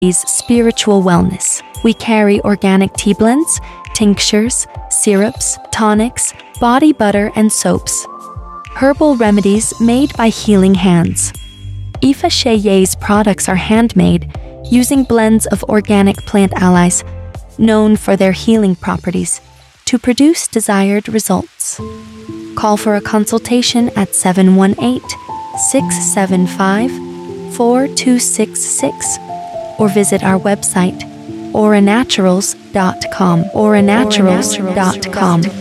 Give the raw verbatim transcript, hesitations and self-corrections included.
Spiritual wellness. We carry organic tea blends, tinctures, syrups, tonics, body butter, and soaps. Herbal remedies made by healing hands. Ifa Sheye's products are handmade using blends of organic plant allies known for their healing properties to produce desired results. Call for a consultation at seven one eight, six seven five, four two six six or visit our website aura naturals dot com aura naturals dot com.